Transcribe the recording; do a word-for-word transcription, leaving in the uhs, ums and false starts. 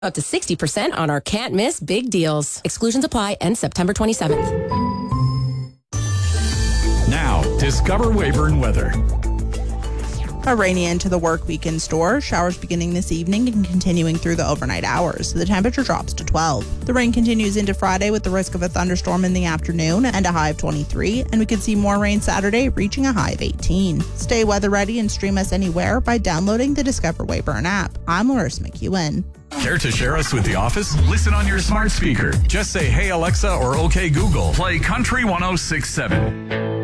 Up to sixty percent on our can't miss big deals. Exclusions apply. End September twenty-seventh. Now, discover Weyburn weather. A rainy end to the work week in store. Showers beginning this evening and continuing through the overnight hours. The temperature drops to twelve. The rain continues into Friday with the risk of a thunderstorm in the afternoon and a high of twenty-three. And we could see more rain Saturday, reaching a high of eighteen. Stay weather ready and stream us anywhere by downloading the Discover Weyburn app. I'm Larissa McEwen. Care to share us with the office? Listen on your smart speaker. Just say, "Hey Alexa," or "Okay Google." Play Country one oh six point seven.